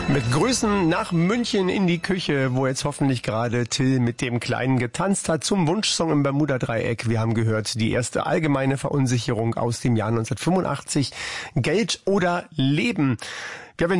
Mit Grüßen nach München in die Küche, wo jetzt hoffentlich gerade Till mit dem Kleinen getanzt hat zum Wunschsong im Bermuda-Dreieck. Wir haben gehört, die erste allgemeine Verunsicherung aus dem Jahr 1985. Geld oder Leben. Ja, wenn